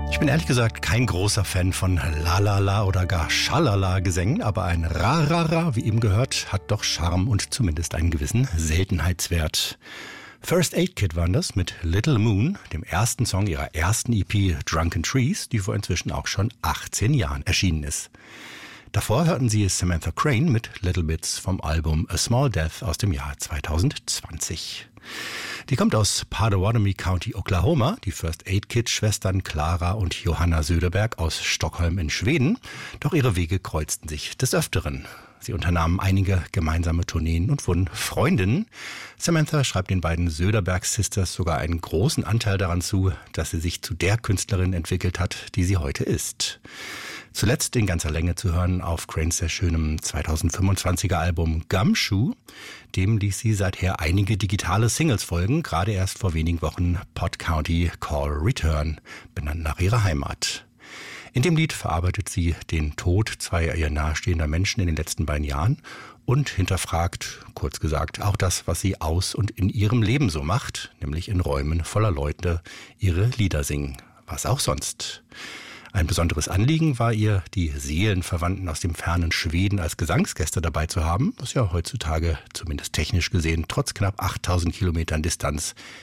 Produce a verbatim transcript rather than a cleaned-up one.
Ich bin ehrlich gesagt kein großer Fan von La-La-La oder gar Schalala-Gesängen, aber ein Ra-Ra-Ra, wie eben gehört, hat doch Charme und zumindest einen gewissen Seltenheitswert. First Aid Kit waren das mit Little Moon, dem ersten Song ihrer ersten E P Drunken Trees, die vor inzwischen auch schon achtzehn Jahren erschienen ist. Davor hörten Sie Samantha Crane mit Little Bits vom Album A Small Death aus dem Jahr zwanzig zwanzig. Die kommt aus Potawatomi County, Oklahoma, die First Aid Kit-Schwestern Clara und Johanna Söderberg aus Stockholm in Schweden. Doch ihre Wege kreuzten sich des Öfteren. Sie unternahmen einige gemeinsame Tourneen und wurden Freundinnen. Samantha schreibt den beiden Söderberg-Sisters sogar einen großen Anteil daran zu, dass sie sich zu der Künstlerin entwickelt hat, die sie heute ist. Zuletzt in ganzer Länge zu hören auf Cranes sehr schönem zwanzig fünfundzwanziger Album Gumshoe. Dem ließ sie seither einige digitale Singles folgen, gerade erst vor wenigen Wochen Pot County Call Return, benannt nach ihrer Heimat. In dem Lied verarbeitet sie den Tod zweier ihr nahestehender Menschen in den letzten beiden Jahren und hinterfragt, kurz gesagt, auch das, was sie aus und in ihrem Leben so macht, nämlich in Räumen voller Leute ihre Lieder singen. Was auch sonst. Ein besonderes Anliegen war ihr, die Seelenverwandten aus dem fernen Schweden als Gesangsgäste dabei zu haben, was ja heutzutage, zumindest technisch gesehen, trotz knapp achttausend Kilometern Distanz